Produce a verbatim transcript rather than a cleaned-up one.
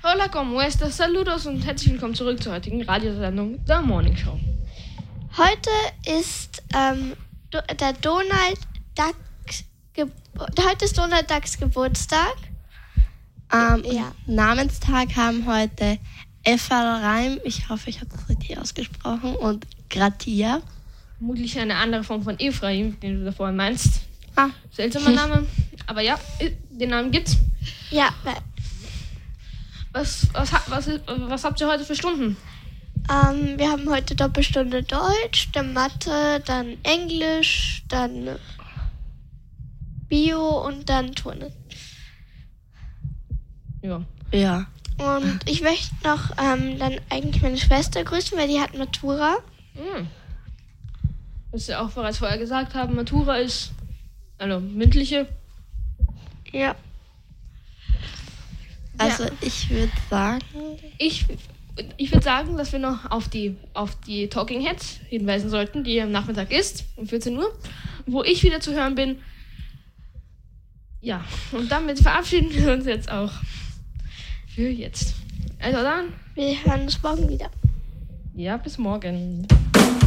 Hola, ¿cómo estás? Saludos und herzlich willkommen zurück zur heutigen Radiosendung The Morning Show. Heute ist ähm, Do- der Donald Duck Ge- heute ist Donald Ducks Geburtstag. Ähm, Ja. Namenstag haben heute Eva Reim, ich hoffe, ich habe das richtig ausgesprochen, und Gratia. Vermutlich eine andere Form von Ephraim, den du da vorhin meinst. Ah, Seltsamer Name. Aber ja, den Namen gibt's. Ja, weil, Was, was, ha- was, ist- was habt ihr heute für Stunden? ähm, wir haben heute Doppelstunde Deutsch, dann Mathe, dann Englisch, dann Bio und dann Turnen. Ja. ja. Und ich möchte noch ähm, dann eigentlich meine Schwester grüßen, weil die hat Matura. Hm. Was wir auch bereits vorher gesagt haben, Matura ist eine mündliche. Ja. Also ich würde sagen, Ich, ich würde sagen, dass wir noch auf die, auf die Talking Heads hinweisen sollten, die am Nachmittag ist, um vierzehn Uhr, wo ich wieder zu hören bin. Ja, und damit verabschieden wir uns jetzt auch für jetzt. Also dann, Wir hören uns morgen wieder. ja, bis morgen.